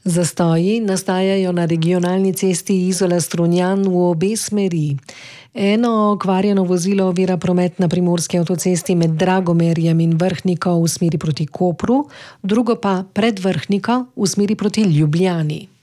Zastoji nastajajo na regionalni cesti Izola-Strunjan v obe smeri. Eno okvarjeno vozilo ovira promet na primorski avtocesti med Dragomerjem in Vrhniko v smeri proti Kopru, drugo pa pred Vrhniko v smeri proti Ljubljani.